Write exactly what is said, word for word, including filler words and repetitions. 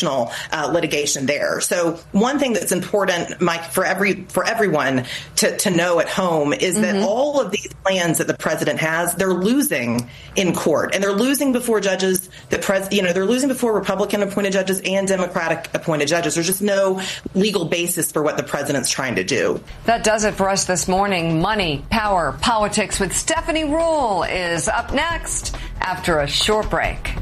Uh, litigation there. So one thing that's important, Mike, for every for everyone to, to know at home is mm-hmm. that all of these plans that the president has, they're losing in court, and they're losing before judges. The pres, you know, they're losing before Republican appointed judges and Democratic appointed judges. There's just no legal basis for what the president's trying to do. That does it for us this morning. Money, Power, Politics with Stephanie Ruhle is up next after a short break.